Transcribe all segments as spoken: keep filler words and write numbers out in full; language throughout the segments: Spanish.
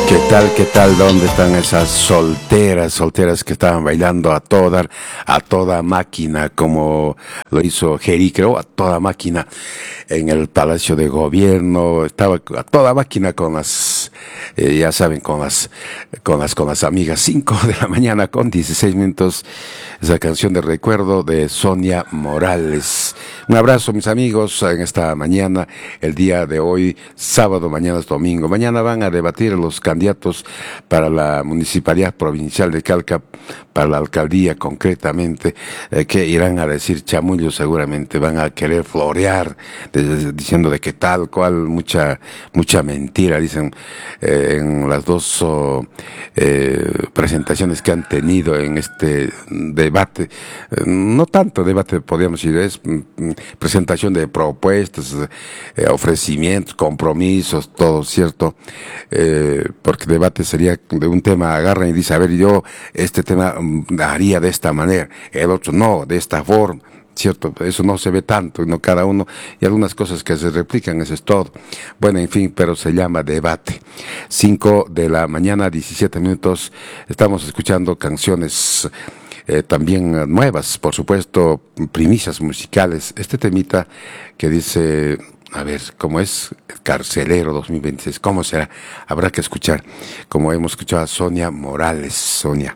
¿Qué tal, qué tal? ¿Dónde están esas solteras, solteras que estaban bailando a toda, a toda máquina, como lo hizo Jerry, creo, a toda máquina en el Palacio de Gobierno? Estaba a toda máquina con las, eh, ya saben, con las, con las, con las amigas. Cinco de la mañana con dieciséis minutos. Esa canción de recuerdo de Sonia Morales. Un abrazo, mis amigos, en esta mañana, el día de hoy, sábado, mañana es domingo. Mañana van a debatir los candidatos para la Municipalidad Provincial de Calca, para la alcaldía concretamente, eh, que irán a decir chamullos seguramente, van a querer florear, de, diciendo de que tal cual, mucha mucha mentira, dicen, eh, en las dos oh, eh, presentaciones que han tenido en este debate. Eh, no tanto debate, podríamos decir, es mm, presentación de propuestas, eh, ofrecimientos, compromisos, todo, ¿cierto? Eh, porque debate sería de un tema, agarran y dicen, a ver, yo este tema mm, haría de esta manera, el otro no, de esta forma, ¿cierto? Eso no se ve tanto, no cada uno, y algunas cosas que se replican, eso es todo. Bueno, en fin, pero se llama debate. Cinco de la mañana, diecisiete minutos, estamos escuchando canciones Eh, también uh, nuevas, por supuesto, primicias musicales. Este temita que dice, a ver, ¿cómo es? Carcelero dos mil veintiséis, ¿cómo será? Habrá que escuchar, como hemos escuchado a Sonia Morales. Sonia,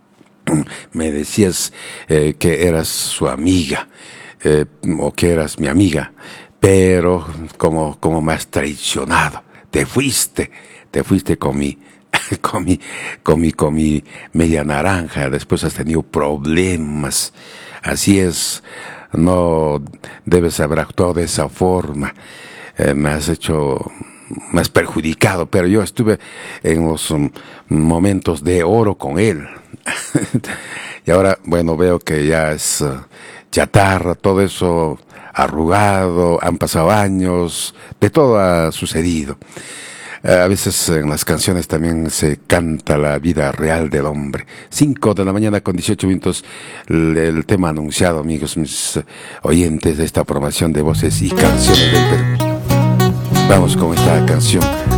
me decías eh, que eras su amiga, eh, o que eras mi amiga, pero como, como me has traicionado, te fuiste, te fuiste con mi con mi, con mi, con mi media naranja, después has tenido problemas, así es, no debes haber actuado de esa forma, eh, me has hecho, me has perjudicado, pero yo estuve en los um, momentos de oro con él, y ahora, bueno, veo que ya es uh, chatarra, todo eso arrugado, han pasado años, de todo ha sucedido. A veces en las canciones también se canta la vida real del hombre. Cinco de la mañana con dieciocho minutos, el, el tema anunciado, amigos, mis oyentes de esta programación de voces y canciones del Perú. Vamos con esta canción